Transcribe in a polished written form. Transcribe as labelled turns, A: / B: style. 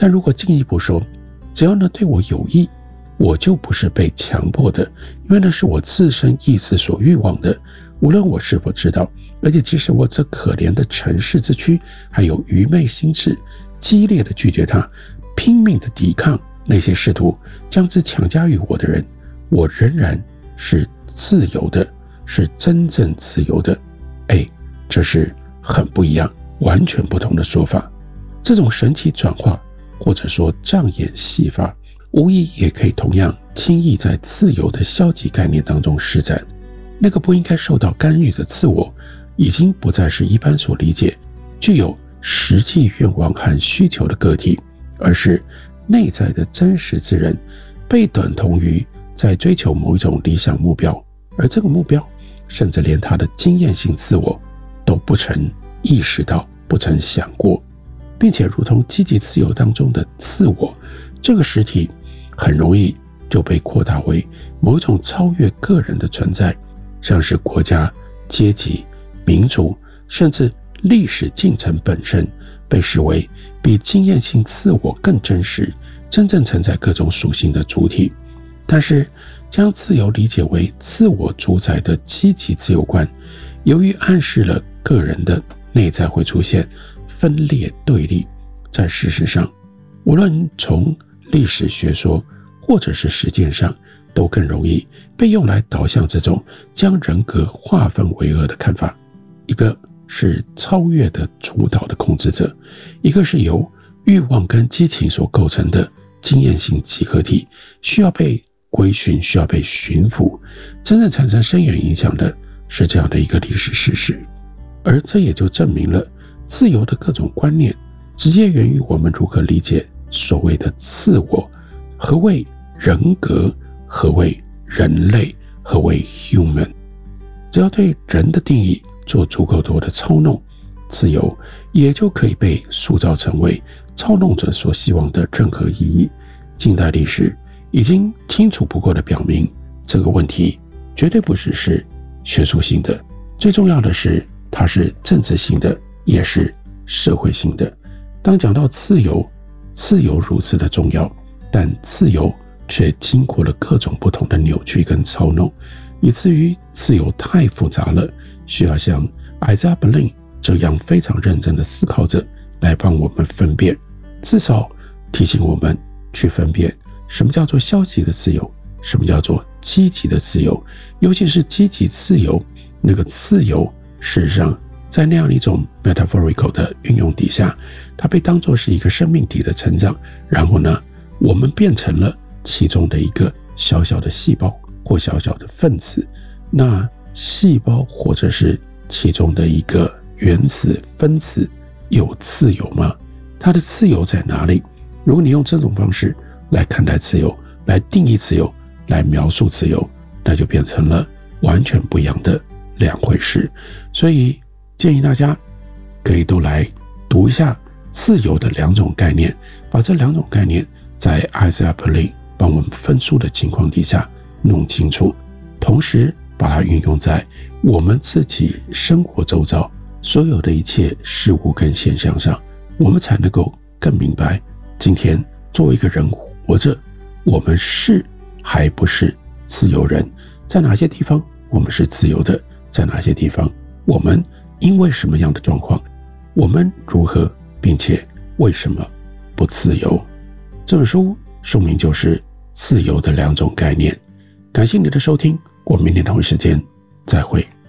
A: 但如果进一步说，只要呢对我有益，我就不是被强迫的，因为那是我自身意思所欲望的，无论我是否知道。而且即使我这可怜的尘世之躯还有愚昧心智，激烈的拒绝它，拼命的抵抗那些试图将之强加于我的人，我仍然是自由的，是真正自由的。这是很不一样，完全不同的说法。这种神奇转化，或者说障眼戏法，无疑也可以同样轻易在自由的消极概念当中施展。那个不应该受到干预的自我，已经不再是一般所理解具有实际愿望和需求的个体，而是内在的真实之人，被等同于在追求某一种理想目标，而这个目标甚至连他的经验性自我都不曾意识到，不曾想过，并且如同积极自由当中的自我，这个实体很容易就被扩大为某一种超越个人的存在，像是国家、阶级、民族，甚至历史进程本身，被视为比经验性自我更真实、真正承载各种属性的主体。但是将自由理解为自我主宰的积极自由观，由于暗示了个人的内在会出现分裂对立，在事实上，无论从历史学说或者是实践上，都更容易被用来导向这种将人格划分为二的看法。一个是超越的主导的控制者，一个是由欲望跟激情所构成的经验性集合体，需要被规训，需要被驯服。真正产生深远影响的是这样的一个历史事实，而这也就证明了自由的各种观念直接源于我们如何理解所谓的自我，何谓人格，何谓人类，何谓 human。 只要对人的定义做足够多的操弄，自由也就可以被塑造成为操弄者所希望的任何意义。近代历史已经清楚不过的表明，这个问题绝对不只是学术性的，最重要的是它是政治性的，也是社会性的。当讲到自由，自由如此的重要，但自由却经过了各种不同的扭曲跟操弄，以至于自由太复杂了，需要像艾扎布林这样非常认真的思考者来帮我们分辨，至少提醒我们去分辨什么叫做消极的自由，什么叫做积极的自由。尤其是积极自由，那个自由事实上在那样一种 metaphorical 的运用底下，它被当作是一个生命体的成长，然后呢，我们变成了其中的一个小小的细胞或小小的分子。那细胞或者是其中的一个原子分子有自由吗？它的自由在哪里？如果你用这种方式来看待自由，来定义自由，来描述自由，那就变成了完全不一样的两回事。所以建议大家可以都来读一下自由的两种概念，把这两种概念在艾扎布林帮我们分书的情况底下弄清楚，同时把它运用在我们自己生活周遭所有的一切事物跟现象上，我们才能够更明白，今天作为一个人活着，我们是还不是自由人，在哪些地方我们是自由的，在哪些地方我们因为什么样的状况，我们如何并且为什么不自由。这本书书名就是自由的两种概念。感谢你的收听，我们明天同一时间再会。